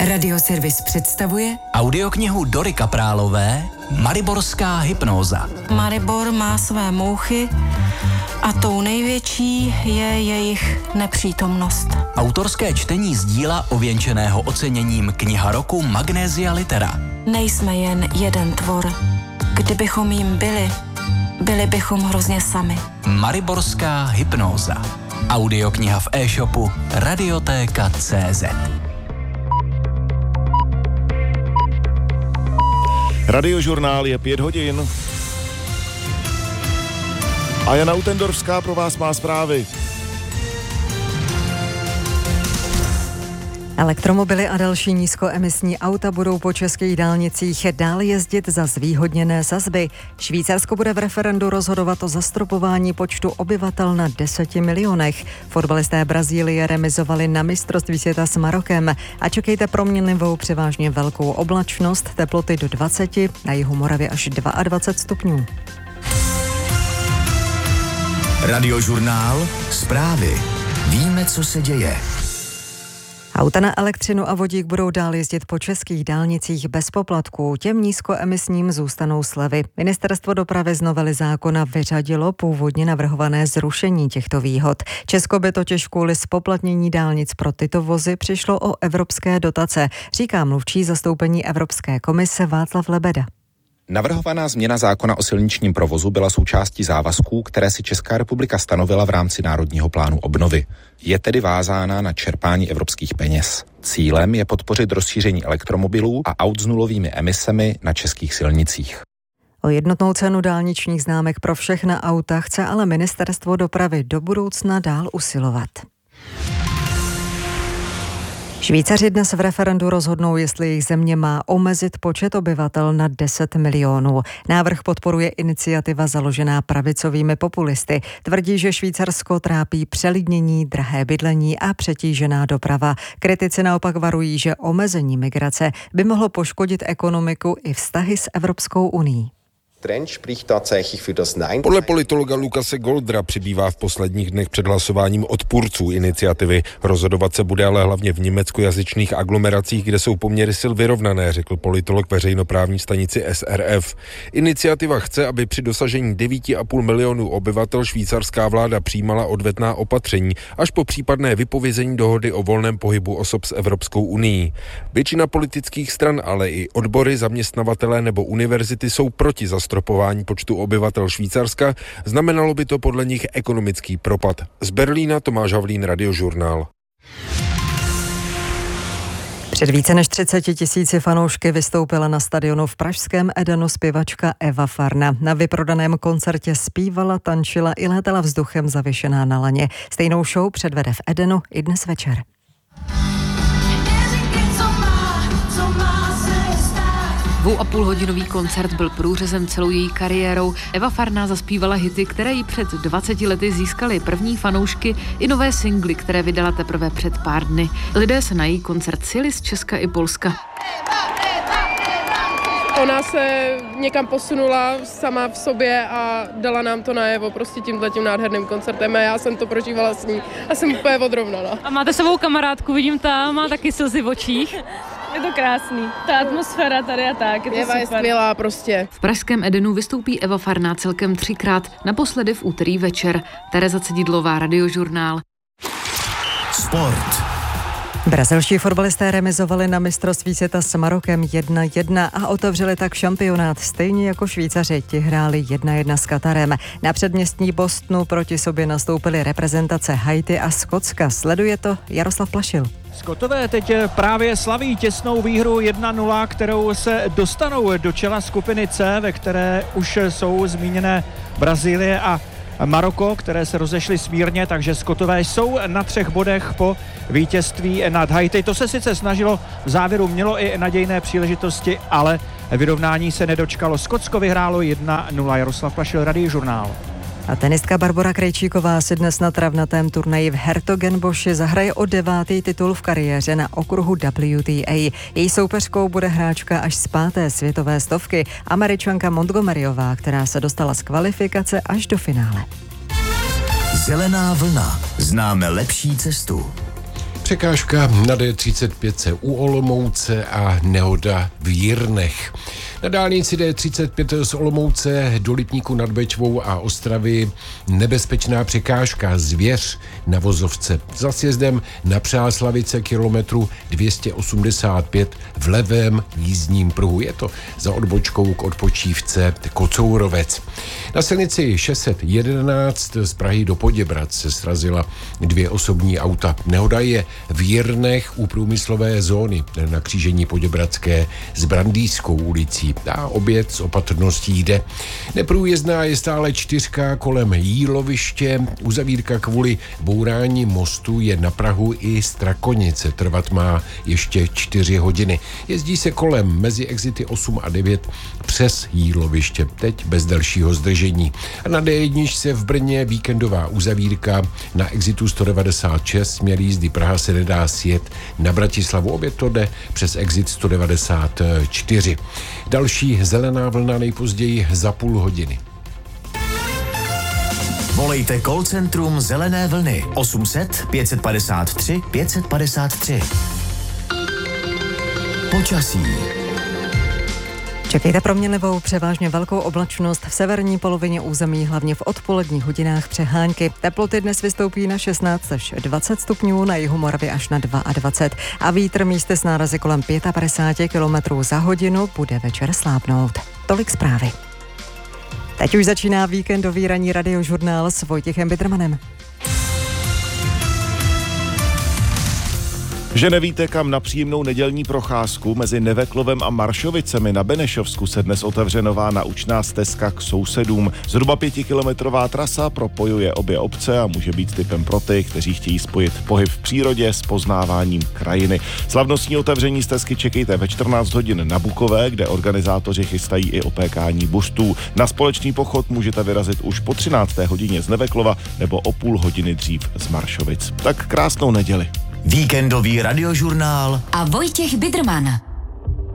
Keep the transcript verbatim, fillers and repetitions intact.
Radioservis představuje audioknihu Dory Kaprálové Mariborská hypnóza. Maribor má své mouchy a tou největší je jejich nepřítomnost. Autorské čtení z díla ověnčeného oceněním Kniha roku Magnesia Litera. Nejsme jen jeden tvor. Kdybychom jim byli, byli bychom hrozně sami. Mariborská hypnóza. Audiokniha v e-shopu Radiotéka tečka cé zet. Radiožurnál je pět hodin. A Jana Utendorská pro vás má zprávy. Elektromobily a další nízkoemisní auta budou po českých dálnicích dál jezdit za zvýhodněné sazby. Švýcarsko bude v referendu rozhodovat o zastropování počtu obyvatel na deseti milionech. Fotbalisté Brazílie remizovali na mistrovství světa s Marokem a čekejte proměnlivou převážně velkou oblačnost, teploty do dvaceti, na jihu Moravy až dvacet dva stupňů. Radiožurnál, zprávy. Víme, co se děje. Auta na elektřinu a vodík budou dál jezdit po českých dálnicích bez poplatků. Těm nízkoemisním zůstanou slevy. Ministerstvo dopravy z novely zákona vyřadilo původně navrhované zrušení těchto výhod. Česko by totiž kvůli zpoplatnění dálnic pro tyto vozy přišlo o evropské dotace, říká mluvčí zastoupení Evropské komise Václav Lebeda. Navrhovaná změna zákona o silničním provozu byla součástí závazků, které si Česká republika stanovila v rámci Národního plánu obnovy. Je tedy vázána na čerpání evropských peněz. Cílem je podpořit rozšíření elektromobilů a aut s nulovými emisemi na českých silnicích. O jednotnou cenu dálničních známek pro všechna auta chce ale Ministerstvo dopravy do budoucna dál usilovat. Švýcaři dnes v referendu rozhodnou, jestli jejich země má omezit počet obyvatel na deset milionů. Návrh podporuje iniciativa založená pravicovými populisty. Tvrdí, že Švýcarsko trápí přelidnění, drahé bydlení a přetížená doprava. Kritici naopak varují, že omezení migrace by mohlo poškodit ekonomiku i vztahy s Evropskou unií. Podle politologa Lukase Goldra přibývá v posledních dnech před hlasováním odpůrců iniciativy. Rozhodovat se bude ale hlavně v německojazyčných aglomeracích, kde jsou poměry sil vyrovnané, řekl politolog veřejnoprávní stanici S R F. Iniciativa chce, aby při dosažení devět a půl milionů obyvatel švýcarská vláda přijímala odvetná opatření, až po případné vypovězení dohody o volném pohybu osob s Evropskou unií. Většina politických stran, ale i odbory, zaměstnavatelé nebo univerzity jsou proti zastropování počtu obyvatel Švýcarska, znamenalo by to podle nich ekonomický propad. Z Berlína Tomáš Havlín, Radiožurnál. Před více než třiceti tisíci fanoušky vystoupila na stadionu v pražském Edenu zpěvačka Eva Farna. Na vyprodaném koncertě zpívala, tančila i létala vzduchem zavěšená na laně. Stejnou show předvede v Edenu i dnes večer. Dvou a půl hodinový koncert byl průřezem celou její kariérou. Eva Farná zaspívala hity, které jí před dvaceti lety získaly první fanoušky i nové singly, které vydala teprve před pár dny. Lidé se na její koncert sjeli z Česka i Polska. Ona se někam posunula sama v sobě a dala nám to najevo prostě tímhletím nádherným koncertem a já jsem to prožívala s ní a jsem úplně odrovnaná. A máte sebou kamarádku, vidím tam, má taky slzy v očích. Je to krásný, ta atmosféra tady a tak, je to Eva super. je skvělá prostě. V pražském Edenu vystoupí Eva Farná celkem třikrát, naposledy v úterý večer. Tereza Cedidlová, Radiožurnál. Sport. Brazilští fotbalisté remizovali na mistrovství světa s Marokem jedna jedna a otevřeli tak šampionát. Stejně jako Švýcaři, ti hráli jedna jedna s Katarem. Na předměstí Bostonu proti sobě nastoupily reprezentace Haiti a Skotska. Sleduje to Jaroslav Plašil. Skotové teď právě slaví těsnou výhru jedna nula, kterou se dostanou do čela skupiny C, ve které už jsou zmíněné Brazílie a Maroko, které se rozešly smírně, takže Skotové jsou na třech bodech po vítězství nad Haiti. To se sice snažilo, v závěru mělo i nadějné příležitosti, ale vyrovnání se nedočkalo. Skotsko vyhrálo jedna nula. Jaroslav Plašil, Radiožurnál. A tenistka Barbora Krejčíková si dnes na travnatém turnaji v Hertogenboši zahraje o devátý titul v kariéře na okruhu W T A. Její soupeřkou bude hráčka až z páté světové stovky, Američanka Montgomeryová, která se dostala z kvalifikace až do finále. Zelená vlna. Známe lepší cestu. Překážka na D třicet pět C u Olomouce a nehoda v Jirnech. Na dálnici D třicet pět z Olomouce do Lipníku nad Bečvou a Ostravy nebezpečná překážka, zvěř na vozovce. Za sjezdem na Přáslavice kilometru dvě stě osmdesát pět v levém jízdním pruhu. Je to za odbočkou k odpočívce Kocourovec. Na silnici šest set jedenáct z Prahy do Poděbrad se srazila dvě osobní auta. Nehoda je v Jirnech u průmyslové zóny na křížení Poděbradské s Brandýskou ulicí. A oběd s opatrností jde. Neprůjezdná je stále čtyřka kolem Jíloviště. Uzavírka kvůli bourání mostu je na Prahu i Strakonice. Trvat má ještě čtyři hodiny. Jezdí se kolem mezi exity osm a devět přes Jíloviště. Teď bez dalšího zdržení. A na D jedna se v Brně víkendová uzavírka. Na exitu sto devadesát šest směr jízdy Praha se nedá sjet na Bratislavu. Oběd to jde přes exit sto devadesát čtyři. Další zelená vlna nejpozději za půl hodiny. Volejte call centrum Zelené vlny osm set pět padesát tři pět padesát tři. Počasí. Čekejte proměnlivou, převážně velkou oblačnost v severní polovině území, hlavně v odpoledních hodinách přehánky. Teploty dnes vystoupí na šestnáct až dvacet stupňů, na jihu Moravy až na dvacet dva a vítr místy s nárazy kolem padesát pět kilometrů za hodinu bude večer slábnout. Tolik zprávy. Teď už začíná víkendový ranní radiožurnál s Vojtěchem Bidrmanem. Že nevíte, kam na příjemnou nedělní procházku mezi Neveklovem a Maršovicemi na Benešovsku se dnes otevře nová naučná stezka k sousedům. Zhruba pětikilometrová trasa propojuje obě obce a může být typem pro ty, kteří chtějí spojit pohyb v přírodě s poznáváním krajiny. Slavnostní otevření stezky čekejte ve čtrnáct hodin na Bukové, kde organizátoři chystají i opékání buřtů. Na společný pochod můžete vyrazit už po třinácté hodině z Neveklova nebo o půl hodiny dřív z Maršovic. Tak krásnou neděli. Víkendový radiožurnál a Vojtěch Bidrman.